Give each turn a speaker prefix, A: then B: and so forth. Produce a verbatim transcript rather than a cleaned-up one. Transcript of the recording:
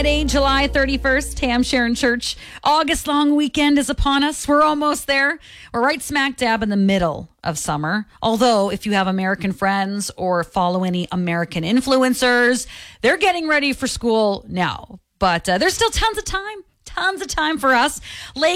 A: Friday, July thirty-first. Hey, I'm Sharon Church. August long weekend is upon us. We're almost there. We're right smack dab in the middle of summer. Although, if you have American friends or follow any American influencers, they're getting ready for school now. But uh, there's still tons of time. Tons of time for us. Lake